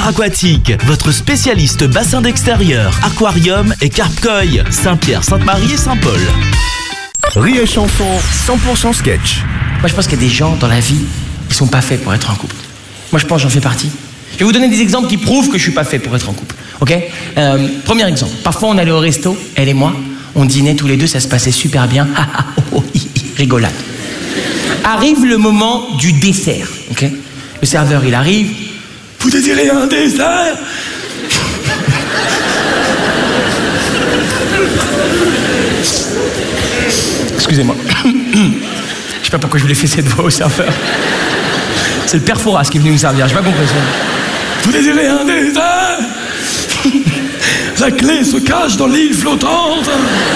Art Aquatique, votre spécialiste bassin d'extérieur, aquarium et carpe-koi. Saint-Pierre, Sainte-Marie et Saint-Paul. Rire et chanson, 100% sketch. Moi, je pense qu'il y a des gens dans la vie qui sont pas faits pour être en couple. Moi, je pense que j'en fais partie. Je vais vous donner des exemples qui prouvent que je suis pas fait pour être en couple. Ok ? Premier exemple. Parfois, on allait au resto, elle et moi, on dînait tous les deux, ça se passait super bien. Rigolade. Arrive le moment du dessert. Ok ? Le serveur, il arrive. Vous désirez un dessert ? Excusez-moi. Je sais pas pourquoi je voulais faire cette voix au serveur. C'est le père Fouras qui est venu nous servir, j'ai pas compris ça. Vous désirez un dessert ? La clé se cache dans l'île flottante.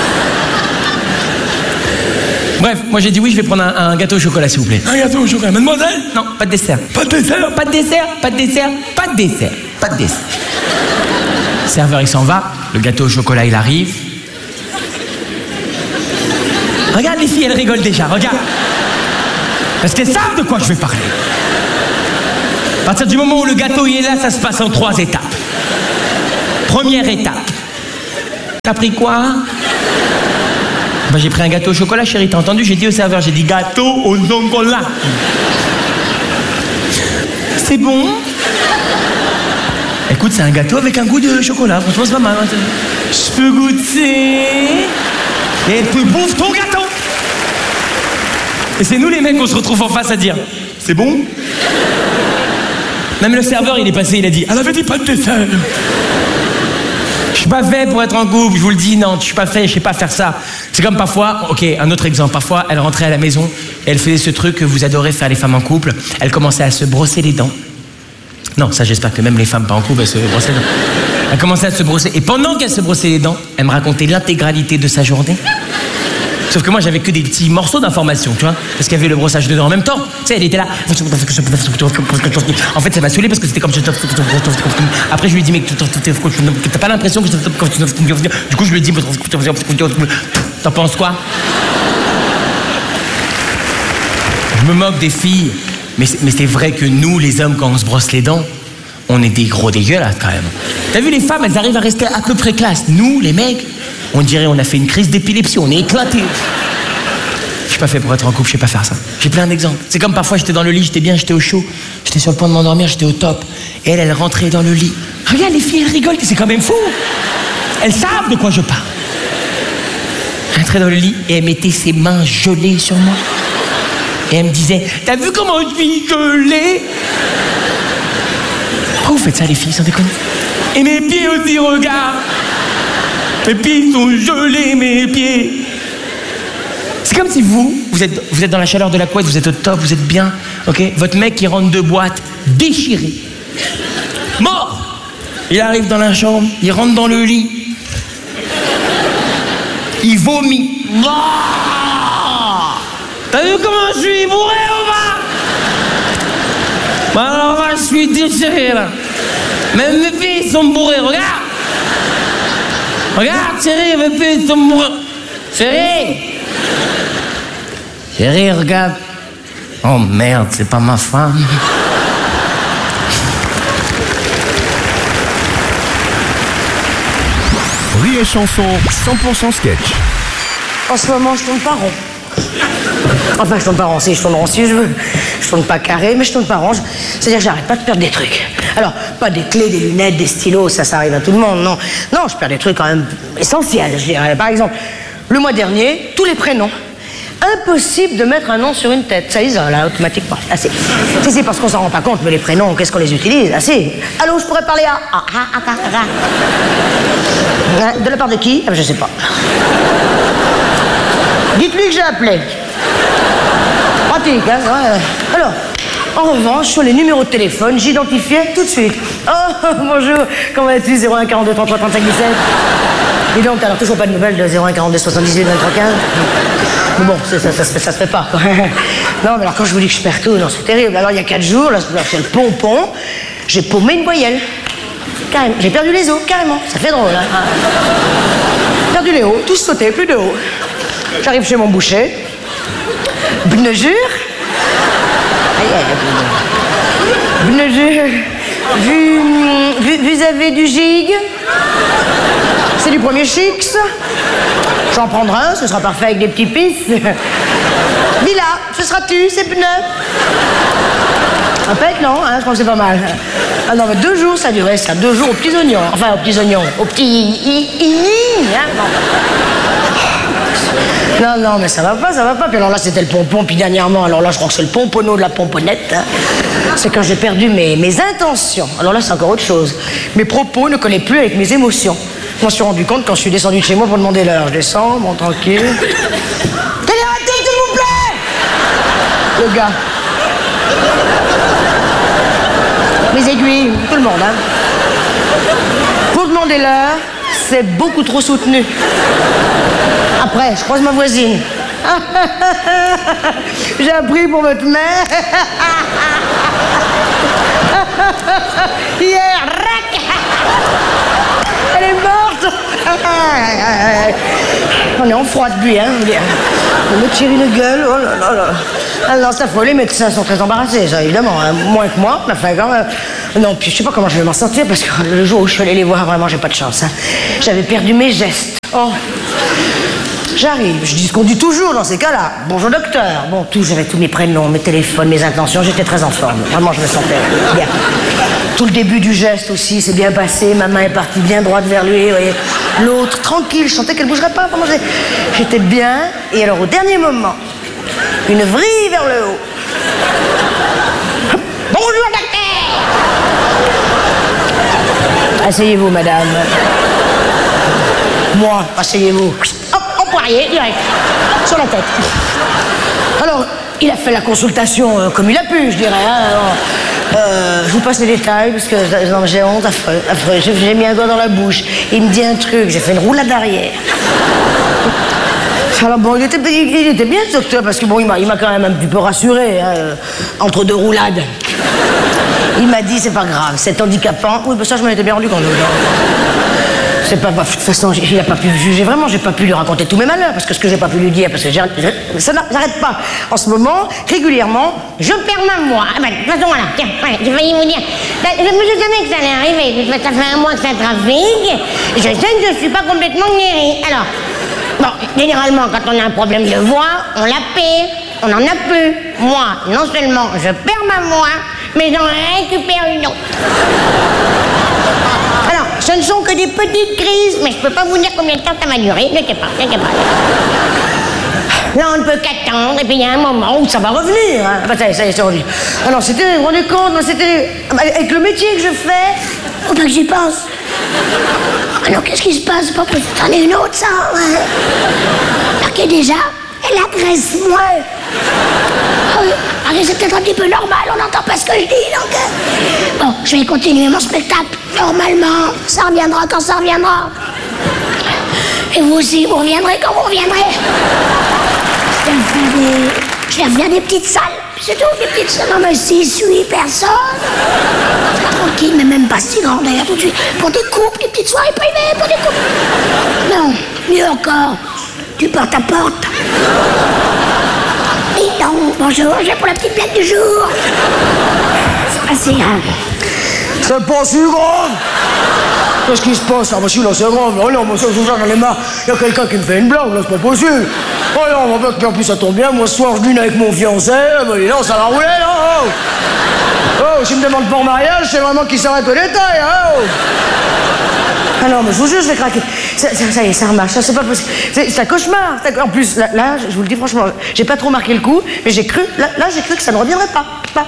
Bref, moi j'ai dit oui, je vais prendre un gâteau au chocolat, s'il vous plaît. Un gâteau au chocolat, mademoiselle ? Non, pas de dessert. Pas de dessert ? Pas de dessert, pas de dessert, pas de dessert, pas de dessert. Le serveur, il s'en va, le gâteau au chocolat, il arrive. Regarde les filles, elles rigolent déjà, regarde. Parce qu'elles savent de quoi je vais parler. À partir du moment où le gâteau il est là, ça se passe en 3 étapes. Première étape. T'as pris quoi ? Bah, j'ai pris un gâteau au chocolat, chérie, t'as entendu ? J'ai dit au serveur, j'ai dit gâteau au chocolat. C'est bon ? Écoute, c'est un gâteau avec un goût de chocolat, franchement c'est pas mal. Je peux goûter ? Et tu bouffes ton gâteau. Et c'est nous les mecs qu'on se retrouve en face à dire c'est bon ? Même le serveur il est passé, il a dit elle avait dit pas de dessert. Je suis pas fait pour être en couple, je vous le dis, non, je suis pas fait, je sais pas faire ça. C'est comme parfois, ok, un autre exemple, parfois elle rentrait à la maison et elle faisait ce truc que vous adorez faire les femmes en couple, elle commençait à se brosser les dents. Non, ça j'espère que même les femmes pas en couple, elles se brossaient les dents. Elle commençait à se brosser, et pendant qu'elle se brossait les dents, elle me racontait l'intégralité de sa journée. Sauf que moi, j'avais que des petits morceaux d'informations, tu vois, parce qu'il y avait le brossage de dents en même temps. Tu sais, elle était là. En fait, ça m'a saoulé parce que c'était comme... Après, je lui ai dit, mais t'as pas l'impression que... Du coup, je lui ai dit... T'en penses quoi ? Je me moque des filles, mais c'est vrai que nous, les hommes, quand on se brosse les dents, on est des gros dégueulasses, quand même. T'as vu, les femmes, elles arrivent à rester à peu près classe. Nous, les mecs... On dirait on a fait une crise d'épilepsie, on est éclatés. Je suis pas fait pour être en couple, je sais pas faire ça. J'ai plein d'exemples. C'est comme parfois j'étais dans le lit, j'étais bien, j'étais au chaud. J'étais sur le point de m'endormir, j'étais au top. Et elle rentrait dans le lit. Regarde les filles, elles rigolent, c'est quand même fou. Elles savent de quoi je parle. Elle rentrait dans le lit et elle mettait ses mains gelées sur moi. Et elle me disait, t'as vu comment je suis gelée ? Pourquoi vous faites ça les filles, sans déconner ? Et mes pieds aussi, regarde. Mes pieds sont gelés, mes pieds. C'est comme si vous êtes dans la chaleur de la couette, vous êtes au top, vous êtes bien, ok ? Votre mec qui rentre de boîte, déchiré, mort. Il arrive dans la chambre, il rentre dans le lit, il vomit. T'as vu comment je suis bourré ou pas ? Alors là, je suis déchiré là. Même mes pieds sont bourrés, regarde. Regarde, chérie, mes pieds sont bourrés. Chérie. Chérie, regarde. Oh merde, c'est pas ma femme. Rire et chanson, 100% sketch. En ce moment, je tourne pas rond. Enfin, je tourne pas rond, si je tourne rond si je veux. Je tourne pas carré, mais je tourne pas rond. C'est-à-dire que j'arrête pas de perdre des trucs. Alors, pas des clés, des lunettes, des stylos, ça arrive à tout le monde, non. Non, je perds des trucs quand même essentiels, je dirais. Par exemple, le mois dernier, tous les prénoms. Impossible de mettre un nom sur une tête. Ça isole, là, automatiquement. Ah, c'est parce qu'on s'en rend pas compte, mais les prénoms, qu'est-ce qu'on les utilise? Ah, si. Allô, je pourrais parler à... De la part de qui? Je sais pas. Dites-lui que j'ai appelé. Pratique, hein, ouais. Alors, en revanche, sur les numéros de téléphone, j'identifiais tout de suite. Oh, bonjour, comment vas-tu? 01 42 33 35 17. Dis donc, alors toujours pas de nouvelles de 01 42 78 23 15. Mais bon, ça se fait pas, quoi. Non, mais alors quand je vous dis que je perds tout, non, c'est terrible. Alors, il y a 4 jours, là, c'est le pompon, j'ai paumé une voyelle. Carrément. J'ai perdu les os, carrément. Ça fait drôle, hein. Perdu les hauts, tous sautés, plus de haut. J'arrive chez mon boucher. Bnejur. Bnejur. Vu Vous avez du gig? C'est du premier chic, ça? J'en prendrai un, ce sera parfait avec des petits pis. Villa, ce sera tu, c'est pneus. Impec, non, hein, je crois que c'est pas mal. Ah non, mais 2 jours, ça durait, ça. 2 jours aux petits oignons. Enfin, aux petits oignons. Aux petits... hein, non. Non, mais ça va pas, ça va pas. Puis alors là, c'était le pompon. Puis dernièrement, alors là, je crois que c'est le pomponneau de la pomponnette. Hein. C'est quand j'ai perdu mes intentions. Alors là, c'est encore autre chose. Mes propos ne collaient plus avec mes émotions. Je m'en suis rendu compte quand je suis descendu de chez moi pour demander l'heure. Je descends, bon, tranquille. Quelle heure est-il, s'il vous plaît? Le gars. Les aiguilles, tout le monde, hein. Pour demander l'heure, c'est beaucoup trop soutenu. Après, je croise ma voisine. J'ai appris pour votre mère. Hier, elle est morte. On est en froid depuis, hein. On me tire une gueule, oh là là là. Ah non, ça faut, les médecins sont très embarrassés, ça, évidemment, hein. Moins que moi, mais enfin, quand même. Non, puis je sais pas comment je vais m'en sortir, parce que le jour où je suis allée les voir, vraiment, j'ai pas de chance, hein. J'avais perdu mes gestes. Oh. J'arrive, je dis ce qu'on dit toujours dans ces cas-là. Bonjour docteur. Bon, j'avais tous mes prénoms, mes téléphones, mes intentions, j'étais très en forme. Vraiment, je me sentais bien. Tout le début du geste aussi, c'est bien passé. Ma main est partie bien droite vers lui. Vous voyez. L'autre, tranquille, je sentais qu'elle bougerait pas. Vraiment, j'étais bien. Et alors, au dernier moment, une vrille vers le haut. Bonjour docteur. Asseyez-vous, madame. Moi, asseyez-vous. Poirier, direct, sur la tête. Alors, il a fait la consultation comme il a pu, je dirais. Hein. Alors, je vous passe les détails, parce que non, j'ai honte, affreux. J'ai mis un doigt dans la bouche. Il me dit un truc, j'ai fait une roulade arrière. Alors bon, il était bien ce docteur, parce que bon, il m'a quand même un petit peu rassuré, hein, entre 2 roulades. Il m'a dit, c'est pas grave, c'est handicapant. Oui, ben ça, je m'en étais bien rendu compte. C'est pas, de toute façon, il n'a pas pu me juger vraiment, j'ai pas pu lui raconter tous mes malheurs, parce que ce que j'ai pas pu lui dire, parce que ça n'arrête pas. En ce moment, régulièrement, je perds ma voix. Ah ben, de toute façon, voilà, tiens, ouais, j'ai failli vous dire. Je savais que ça allait arriver, ça fait 1 mois que ça trafique, je sais que je suis pas complètement guérie. Alors, bon, généralement, quand on a un problème de voix, on la perd, on n'en a plus. Moi, non seulement je perds ma voix, mais j'en récupère une autre. Alors, ce ne sont que des petites crises, mais je peux pas vous dire combien de temps ça va durer. Ne sais pas. Là, on ne peut qu'attendre, et puis il y a un moment où ça va revenir. Hein. Bah, ça y est, c'est revenu. Alors, c'était, vous vous rendez compte, c'était avec le métier que je fais, faut pas que j'y pense. Ah non, qu'est-ce qui se passe? Pas possible. C'en est une autre, ça. Hein. Alors que déjà, elle agresse moins. Allez, c'est peut-être un petit peu normal, on n'entend pas ce que je dis, donc... Bon, je vais continuer mon spectacle. Normalement, ça reviendra quand ça reviendra. Et vous aussi, vous reviendrez quand vous reviendrez. Je vais refaire des petites salles. C'est tout, des petites salles. Non, mais 6, 8 personnes. Tranquille, mais même pas si grand d'ailleurs, tout de suite. Pour des couples, des petites soirées privées, pour des couples. Non, mieux encore, du porte-à-porte. Dis donc, bonjour, je viens pour la petite blague du jour. C'est pas si grave. C'est pas si grave. Qu'est-ce qui se passe? Ah bah si, là c'est grave. Oh non, moi ça, j'en ai marre. Il y a quelqu'un qui me fait une blague, là, c'est pas possible. Oh non, puis en plus ça tombe bien, moi ce soir je dîne avec mon fiancé, bah non, ça va rouler, là. Oh, s'il me demande pas en mariage, c'est vraiment qu'il s'arrête au détail, hein. Oh. Ah non, mais je vous jure, je vais craquer. Ça y est, ça remarche, ça c'est pas possible. C'est un cauchemar. En plus, là, je vous le dis franchement, j'ai pas trop marqué le coup, mais j'ai cru, là j'ai cru que ça ne reviendrait pas.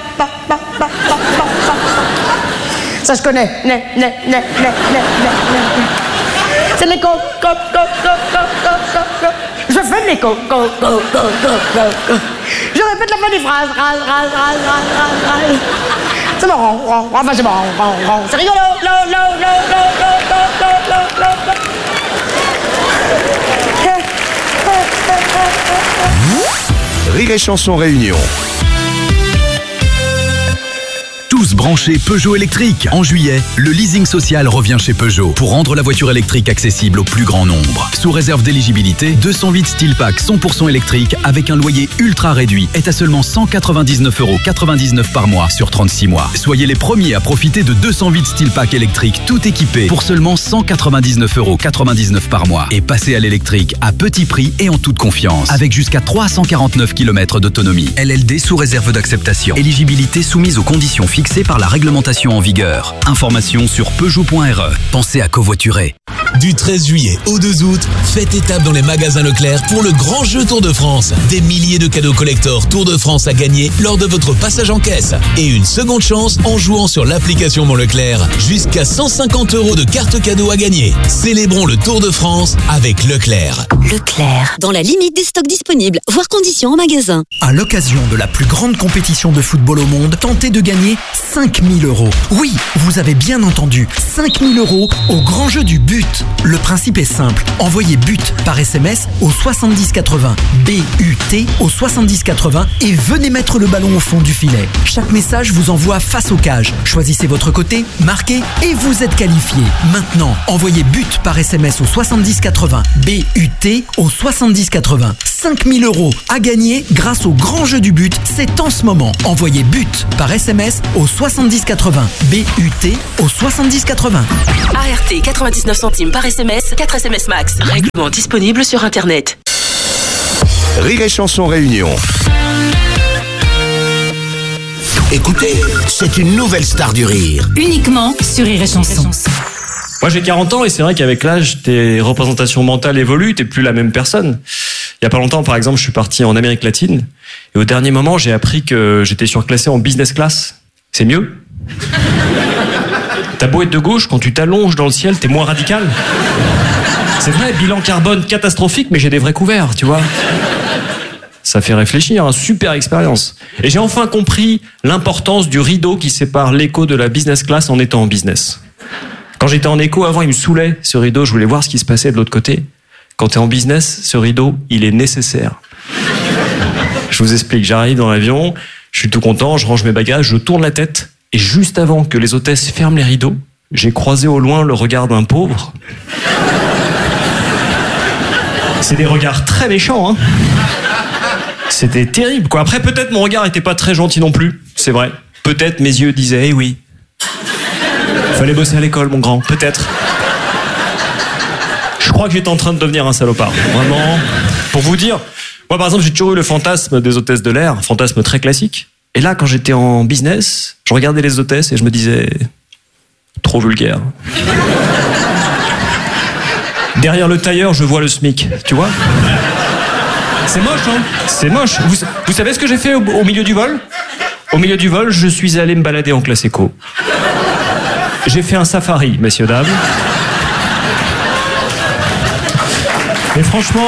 Ça je connais. C'est l'écho. Je fais de l'écho. Je répète la fin des phrases. C'est marrant. Enfin, c'est marrant. C'est rigolo. Rire et Chanson Réunion. tous branchés Peugeot électrique. En juillet, le leasing social revient chez Peugeot pour rendre la voiture électrique accessible au plus grand nombre. Sous réserve d'éligibilité, 208 Steel Pack 100% électrique avec un loyer ultra réduit est à seulement 199,99 € par mois sur 36 mois. Soyez les premiers à profiter de 208 Steel Pack électrique tout équipé pour seulement 199,99 € par mois. Et passez à l'électrique à petit prix et en toute confiance avec jusqu'à 349 km d'autonomie. LLD sous réserve d'acceptation. Éligibilité soumise aux conditions fixées par la réglementation en vigueur. Information sur Peugeot.re. Pensez à covoiturer. Du 13 juillet au 2 août, faites étape dans les magasins Leclerc pour le grand jeu Tour de France. Des milliers de cadeaux collector Tour de France à gagner lors de votre passage en caisse. Et une seconde chance en jouant sur l'application Mon Leclerc. Jusqu'à 150 € de cartes cadeaux à gagner. Célébrons le Tour de France avec Leclerc. Leclerc, dans la limite des stocks disponibles, voire conditions en magasin. À l'occasion de la plus grande compétition de football au monde, tentez de gagner 5 000 €. Oui, vous avez bien entendu, 5 000 € au grand jeu du but. Le principe est simple, envoyez but par SMS au 7080, BUT au 7080 et venez mettre le ballon au fond du filet. Chaque message vous envoie face au cage. Choisissez votre côté, marquez et vous êtes qualifié. Maintenant, envoyez but par SMS au 7080, BUT au 7080. 5 000 € à gagner grâce au grand jeu du but, c'est en ce moment. Envoyez but par SMS au 7080, BUT au 7080. ART 99 centimes par SMS, 4 SMS max. Règlement disponible sur Internet. Rire et Chanson Réunion. Écoutez, c'est une nouvelle star du rire. Uniquement sur Rire et Chanson. Moi j'ai 40 ans et c'est vrai qu'avec l'âge, tes représentations mentales évoluent, t'es plus la même personne. Il y a pas longtemps, par exemple, je suis parti en Amérique latine et au dernier moment, j'ai appris que j'étais surclassé en business class. C'est mieux. T'as beau être de gauche, quand tu t'allonges dans le ciel, t'es moins radical. C'est vrai, bilan carbone catastrophique, mais j'ai des vrais couverts, tu vois. Ça fait réfléchir, hein, super expérience. Et j'ai enfin compris l'importance du rideau qui sépare l'éco de la business class en étant en business. Quand j'étais en éco, avant, il me saoulait, ce rideau, je voulais voir ce qui se passait de l'autre côté. Quand t'es en business, ce rideau, il est nécessaire. Je vous explique, j'arrive dans l'avion, je suis tout content, je range mes bagages, je tourne la tête, et juste avant que les hôtesses ferment les rideaux, j'ai croisé au loin le regard d'un pauvre. C'est des regards très méchants, hein. C'était terrible, quoi. Après, peut-être mon regard était pas très gentil non plus, c'est vrai. Peut-être mes yeux disaient, eh oui. Fallait bosser à l'école, mon grand, peut-être. Je crois que j'étais en train de devenir un salopard. Vraiment. Pour vous dire, moi, par exemple, j'ai toujours eu le fantasme des hôtesses de l'air, un fantasme très classique. Et là, quand j'étais en business, je regardais les hôtesses et je me disais, trop vulgaire. Derrière le tailleur, je vois le SMIC, tu vois? C'est moche, hein? C'est moche. Vous savez ce que j'ai fait au milieu du vol? Au milieu du vol, je suis allé me balader en classe éco. J'ai fait un safari, messieurs, dames. Et franchement,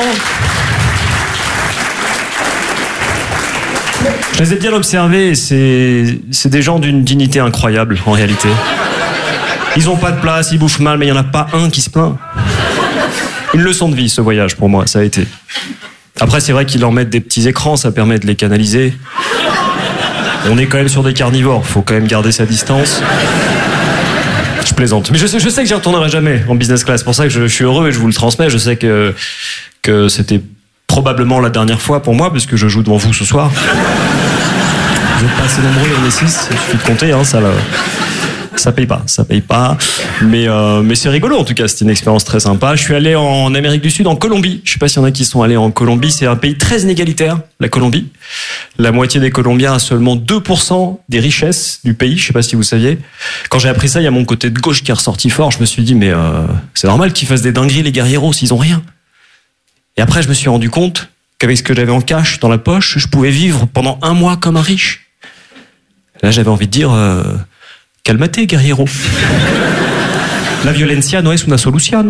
je les ai bien observés et c'est des gens d'une dignité incroyable, en réalité. Ils ont pas de place, ils bouffent mal, mais il n'y en a pas un qui se plaint. Une leçon de vie, ce voyage, pour moi, ça a été. Après, c'est vrai qu'ils leur mettent des petits écrans, ça permet de les canaliser. On est quand même sur des carnivores, faut quand même garder sa distance. Je plaisante. Mais je sais que j'y retournerai jamais en business class. C'est pour ça que je suis heureux et je vous le transmets. Je sais que c'était probablement la dernière fois pour moi, parce que je joue devant vous ce soir. Vous êtes pas assez nombreux, on est 6, il suffit de compter, hein, ça paye pas. Mais c'est rigolo en tout cas, c'était une expérience très sympa. Je suis allé en Amérique du Sud, en Colombie. Je sais pas s'il y en a qui sont allés en Colombie. C'est un pays très inégalitaire, la Colombie. La moitié des Colombiens a seulement 2% des richesses du pays. Je sais pas si vous saviez. Quand j'ai appris ça, il y a mon côté de gauche qui est ressorti fort. Je me suis dit, mais c'est normal qu'ils fassent des dingueries les guerrieros s'ils ont rien. Et après, je me suis rendu compte qu'avec ce que j'avais en cash dans la poche, je pouvais vivre pendant 1 mois comme un riche. Là, j'avais envie de dire, calmate, guerriero. La violencia no es una solución.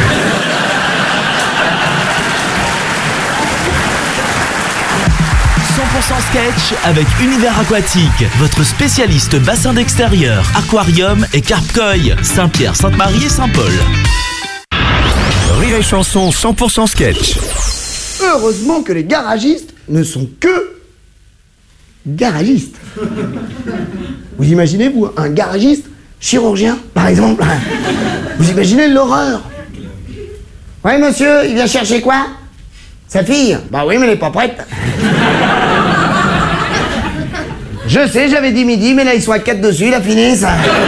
Sketch avec Univers Aquatique, votre spécialiste bassin d'extérieur, aquarium et carpe-koi, Saint-Pierre, Sainte-Marie et Saint-Paul. Rire et Chanson 100% sketch. Heureusement que les garagistes ne sont que garagistes. Vous imaginez, vous, un garagiste, chirurgien, par exemple? Vous imaginez l'horreur? Oui, monsieur, il vient chercher quoi? Sa fille? Bah oui, mais elle est pas prête. Je sais, j'avais dit midi, mais là, ils sont à 4 dessus, la finisse.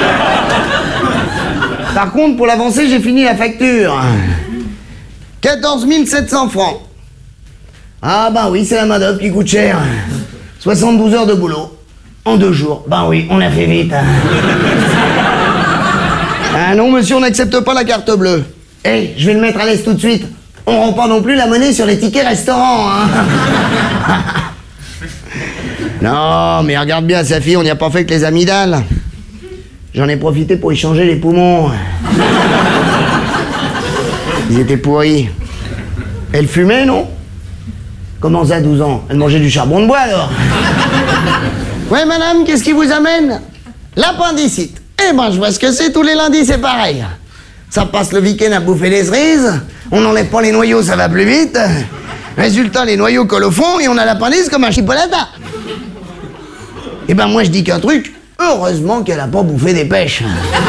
Par contre, pour l'avancer, j'ai fini la facture. 14 700 francs. Ah bah oui, c'est la main-d'œuvre qui coûte cher. 72 heures de boulot. En 2 jours. Bah oui, on l'a fait vite. Ah non, monsieur, on n'accepte pas la carte bleue. Eh, je vais le mettre à l'aise tout de suite. On rend pas non plus la monnaie sur les tickets restaurants, hein. Non, mais regarde bien, sa fille, on n'y a pas fait que les amygdales. J'en ai profité pour y changer les poumons. Ils étaient pourris. Elle fumait, non? Comment ça, 12 ans? Elle mangeait du charbon de bois, alors? Ouais, madame, qu'est-ce qui vous amène? L'appendicite. Eh ben, je vois ce que c'est, tous les lundis, c'est pareil. Ça passe le week-end à bouffer les cerises, on n'enlève pas les noyaux, ça va plus vite. Résultat, les noyaux collent au fond et on a l'appendice comme un chipolata. Eh ben, moi, je dis qu'un truc, heureusement qu'elle a pas bouffé des pêches.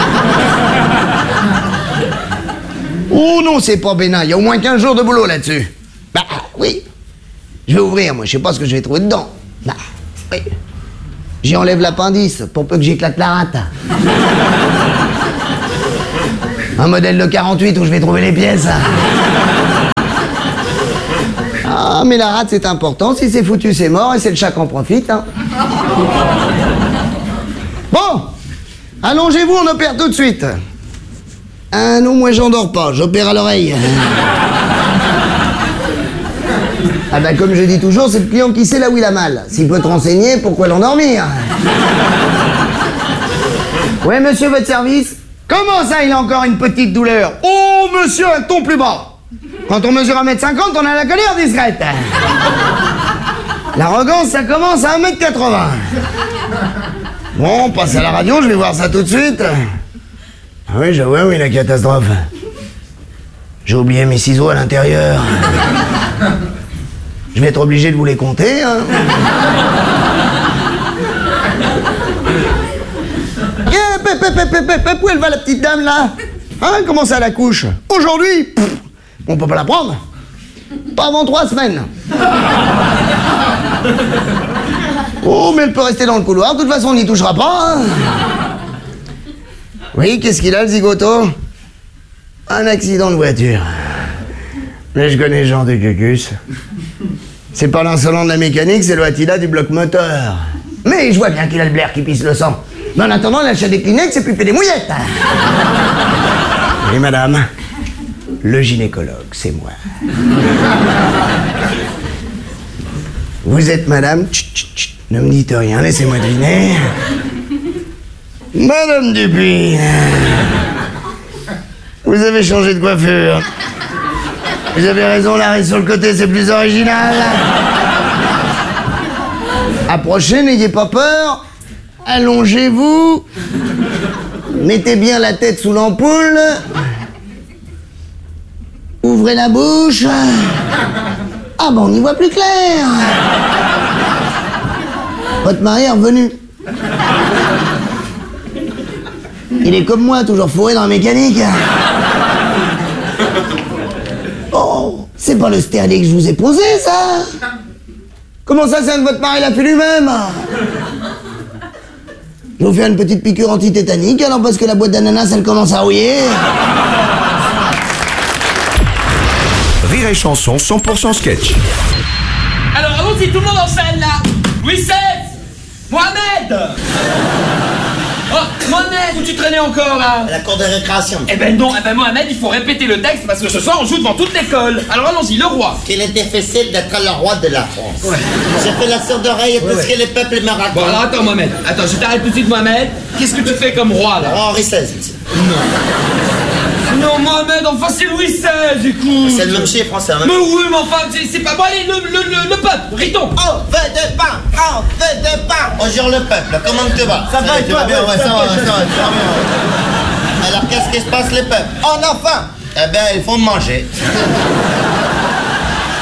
Oh non, c'est pas bénin, il y a au moins 15 jours de boulot là-dessus. Bah, oui. Je vais ouvrir, moi, je sais pas ce que je vais trouver dedans. Bah, oui. J'y enlève l'appendice, pour peu que j'éclate la rate. Un modèle de 48 où je vais trouver les pièces. Ah, mais la rate, c'est important. Si c'est foutu, c'est mort, et c'est le chat qui en profite, hein. Bon, allongez-vous, on opère tout de suite. Ah non, moi, j'endors pas, j'opère à l'oreille. Ah bah comme je dis toujours, c'est le client qui sait là où il a mal. S'il peut te renseigner, pourquoi l'endormir? Ouais, monsieur, votre service? Comment ça, il a encore une petite douleur? Oh, monsieur, un ton plus bas. Quand on mesure 1m50, on a la colère discrète. L'arrogance, ça commence à 1m80. Bon, on passe à la radio, je vais voir ça tout de suite. Ah oui, j'avoue, oui, la catastrophe. J'ai oublié mes ciseaux à l'intérieur. Je vais être obligé de vous les compter, hein. Où elle va, la petite dame, là? Hein, comment ça, la couche? Aujourd'hui? On peut pas la prendre. Pas avant 3 semaines. Oh, mais elle peut rester dans le couloir. De toute façon, on n'y touchera pas, hein. Oui, qu'est-ce qu'il a, le zigoto? Un accident de voiture. Mais je connais Jean de Cucus. C'est pas l'insolent de la mécanique, c'est le Attila du bloc moteur. Mais je vois bien qu'il a le blaire qui pisse le sang. Mais en attendant, l'achat des Kleenex, c'est plus fait des mouillettes. Et madame, le gynécologue, c'est moi. Vous êtes madame? Chut, chut, chut. Ne me dites rien, laissez-moi deviner. Madame Dupuis, vous avez changé de coiffure. Vous avez raison, l'arrêt sur le côté, c'est plus original. Approchez, n'ayez pas peur. Allongez-vous. Mettez bien la tête sous l'ampoule. Ouvrez la bouche. Ah bon, on y voit plus clair. Votre mari est revenu. Il est comme moi, toujours fourré dans la mécanique. Oh, c'est pas le sterlet que je vous ai posé, ça? Comment ça, c'est un de votre mari l'a fait lui-même? Je vais vous faire une petite piqûre antitétanique, alors parce que la boîte d'ananas, elle commence à rouiller. Rire et chanson 100% sketch. Alors allons-y, tout le monde en scène là. Louis XVI, Mohamed. Oh, Mohamed, où tu traînais encore là? À la cour de récréation. Eh ben non, Mohamed, il faut répéter le texte parce que ce soir on joue devant toute l'école. Alors allons-y, le roi. Qu'il est difficile d'être le roi de la France. Ouais. J'ai fait la sourde oreille et tout ce que les peuples me racontent. Bon alors attends Mohamed, attends, je t'arrête tout de suite Mohamed. Qu'est-ce que tu fais comme roi là? Henri XVI, monsieur. Non Mohamed, enfin c'est Louis XVI, écoute. C'est le même chiffre, c'est un même. Mais oui, mais enfin, c'est pas bon, allez, le peuple, ritons. On veut des pains, on veut des pains. On jure le peuple, comment tu vas? Ça va et toi? Bien, ouais, ça va bien. Alors qu'est-ce qui se passe les peuples? On a faim. Eh bien, il faut manger.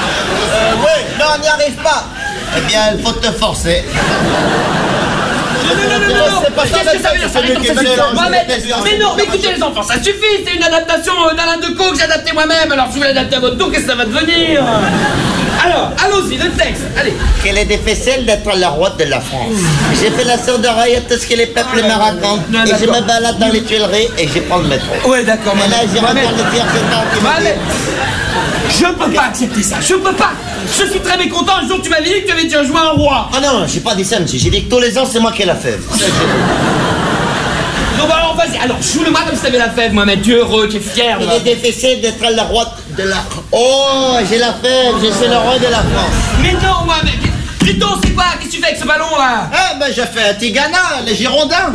Oui, non, on n'y arrive pas. Eh bien, il faut te forcer. C'est pas ça, Qu'est-ce que ça veut dire? Ça c'est mieux mais non, mais écoutez les enfants, ça suffit, c'est une adaptation d'Alain Decaux que j'ai adapté moi-même, alors si vous l'adaptez à votre tour, qu'est-ce que ça va devenir? Alors, allons-y, le texte, allez. Quel est difficile d'être le roi de la France. J'ai fait la sourde oreille à tout ce que les peuples me racontent. Et je me balade dans les Tuileries et je prends le métro. Ouais, d'accord, Et là, j'ai rencontré le pire qui m'a dit... Je peux pas accepter ça, je peux pas. Je suis très mécontent, un jour tu m'avais dit que tu avais déjà joué un roi. Ah non, j'ai pas dit ça, monsieur. J'ai dit que tous les ans, c'est moi qui ai la fève. Non, bah alors vas-y, alors joue-le-moi comme si t'avais la fève, Mohamed. Tu es heureux, tu es fier. Il est difficile d'être le roi de la... Oh, j'ai la fève, je suis le roi de la France. Mais non, Mohamed. Rito, c'est quoi? Qu'est-ce que tu fais avec ce ballon là? Ah ben je fais un Tigana, les Girondins.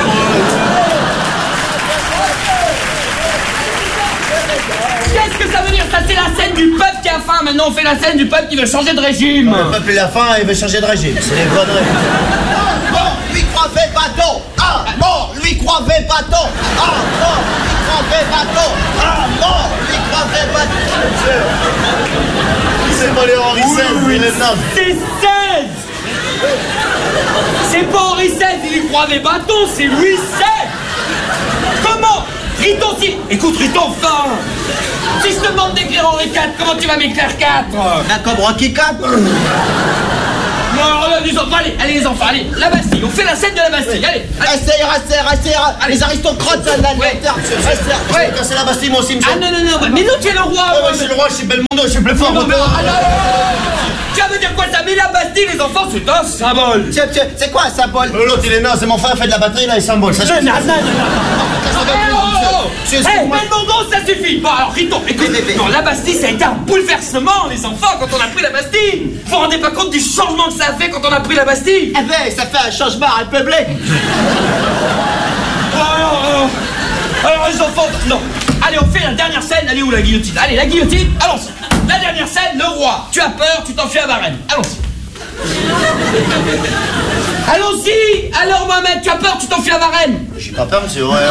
Qu'est-ce que ça veut dire? Ça c'est la scène du peuple qui a faim. Maintenant on fait la scène du peuple qui veut changer de régime. Le peuple il a faim et il veut changer de régime. C'est des conneries. Non, lui croyait bâton. Ah non, lui croyait bâton. Ah non, lui croyait bâton. Ah non, lui croyait bâton. C'est pas les Henri XVI, il est naze. C'est 16. C'est pas Henri XVI, il y croyait bâton, c'est Louis XVI. Comment? Rito, si... Écoute, Rito, enfin. Si je te demande d'écrire Henri IV, comment tu vas m'écrire 4? Un comme Rocky 4. Non, alors, les enfants, allez, les enfants, allez. La Bastille, on fait la scène de la Bastille, allez. Restez, les aristocrates, ça, Ouais. C'est la Bastille, moi aussi, monsieur. Ah non, mais non, tu es le roi. Ouais, je suis le roi, je suis Belmondo, je suis plus fort. Ça veut dire quoi ça? Mais la Bastille, les enfants, c'est un symbole. C'est quoi un symbole? L'autre, il est naze, c'est mon frère, fait de la batterie, là, il symbole. Ça, Belmondo, ça suffit. Bon, alors, Rito, écoute, non, la Bastille, ça a été un bouleversement, les enfants, quand on a pris la Bastille. Vous vous rendez pas compte du changement que ça a fait quand on a pris la Bastille? Eh ben, ça fait un changement république. Alors, les enfants, non. Allez, on fait la dernière scène. Allez, où la guillotine? Allez, la guillotine, allons-y. La dernière scène, le roi. Tu as peur, tu t'enfuis à Varennes. Allons-y. Allons-y. Alors, Mohamed, tu as peur, tu t'enfuis à Varennes. J'ai pas peur, monsieur, ouais.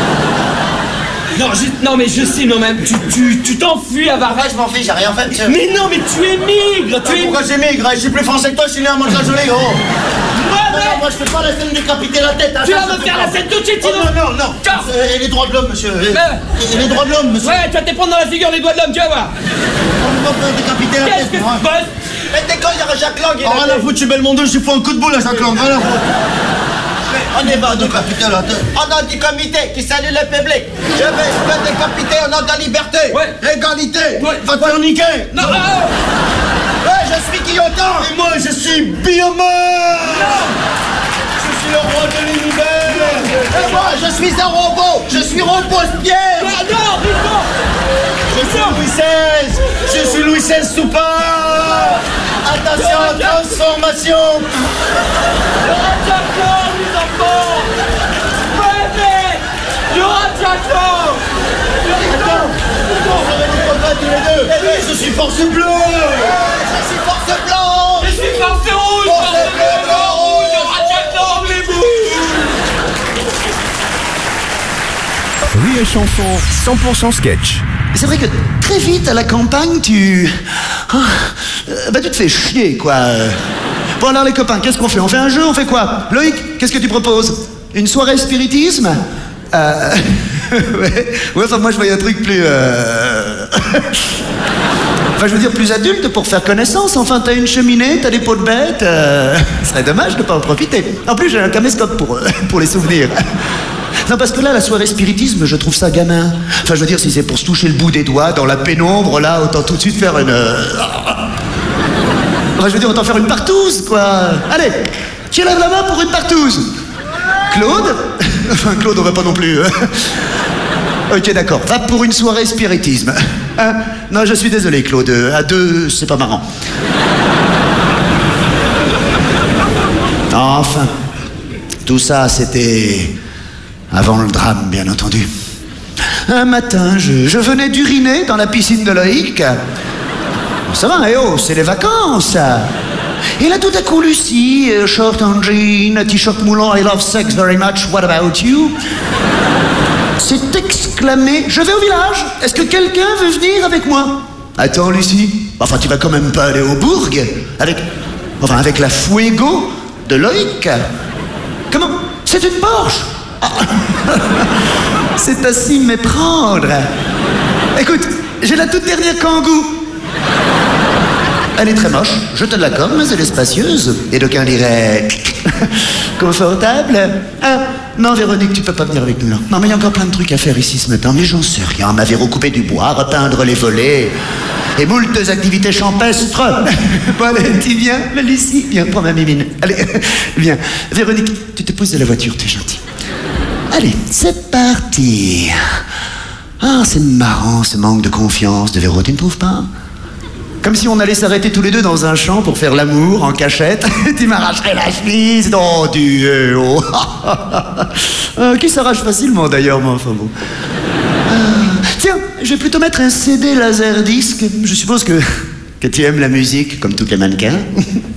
Non, mais je sais, non, même, tu t'enfuis à Varennes. Je m'en fiche, j'ai rien fait, monsieur. Mais non, mais tu émigres. Pourquoi j'émigre? Je suis plus français que toi, je suis né à Montjoly, gros. Non, moi je fais pas la scène de décapiter la tête. Tu vas me faire la scène tout de suite, sinon. Non. Et les droits de l'homme, monsieur. Et les droits de l'homme, monsieur. Ouais, tu vas te prendre dans la figure les doigts de l'homme, tu vas voir. On va me décapiter la tête. Qu'est-ce que tu bosses? Mais t'es quand il y aura Jacques Lang? Rien à foutre, je suis Belmondo, je suis fait un coup de boule à Jacques Lang. Rien à foutre. On est pas décapiter la tête. On a du comité qui salue le public. Je vais décapiter au nom de la liberté. Ouais. Égalité. Ouais. Va te faire niquer. Non. Ouais, je suis Guillotin. Et moi, je suis Biomeur. Je suis le roi de l'univers. Et moi, je suis un robot. Je suis Robespierre. Non, je suis Louis XVI. Je suis Louis XVI Soupard. Attention, transformation. Le roi Jacques Lang, les enfants. Venez. Le roi Jacques Lang. Je suis force bleue. Je suis force blanche. Je suis force rouge. Force bleue, blanc, rouge. Le roi Jacques Lang, les bouts. Rire et chanson, 100% sketch. C'est vrai que très vite à la campagne, tu te fais chier, quoi. Bon alors les copains, qu'est-ce qu'on fait? On fait un jeu, on fait quoi? Loïc, qu'est-ce que tu proposes? Une soirée spiritisme? Ouais, enfin moi je voyais un truc plus... Enfin je veux dire plus adulte pour faire connaissance. Enfin t'as une cheminée, t'as des pots de bêtes, ce serait dommage de pas en profiter. En plus j'ai un caméscope pour les souvenirs. Non parce que là la soirée spiritisme je trouve ça gamin. Enfin je veux dire si c'est pour se toucher le bout des doigts dans la pénombre là autant tout de suite faire une... Enfin je veux dire autant faire une partouze quoi. Allez, qui lève la main pour une partouze? Claude? Enfin Claude on va pas non plus. Ok d'accord, va pour une soirée spiritisme. Hein? Non je suis désolé Claude, à deux c'est pas marrant. Enfin, tout ça c'était avant le drame bien entendu. Un matin je venais d'uriner dans la piscine de Loïc. Ça va, eh oh, c'est les vacances. Et là tout à coup Lucie, short en jean, t-shirt moulant, I love sex very much, what about you? s'est exclamée, je vais au village, est-ce que quelqu'un veut venir avec moi? Attends Lucie, enfin tu vas quand même pas aller au bourg avec la Fuego de Loïc. C'est une Porsche. Ah. C'est à s'y méprendre. Écoute, j'ai la toute dernière Kangoo. Elle est très moche, je te l'accorde, mais elle est spacieuse. Et d'aucuns diraient... confortable. Ah, non, Véronique, tu peux pas venir avec nous, là. Non, mais il y a encore plein de trucs à faire ici ce matin. Mais j'en sais rien. M'avait recoupé du bois, repeindre les volets... et moultes activités champestres. Bon, allez, tu viens, Lucie, viens, prends ma mimine. Allez, viens. Véronique, tu te poses de la voiture, t'es gentil. Allez, c'est parti. Ah, c'est marrant, ce manque de confiance de Véro, tu ne trouves pas? Comme si on allait s'arrêter tous les deux dans un champ pour faire l'amour en cachette. Tu m'arracherais la chemise, non, Dieu. Oh. Qui s'arrache facilement d'ailleurs, mais enfin bon. Tiens, je vais plutôt mettre un CD laserdisc. Je suppose que tu aimes la musique, comme tous les mannequins.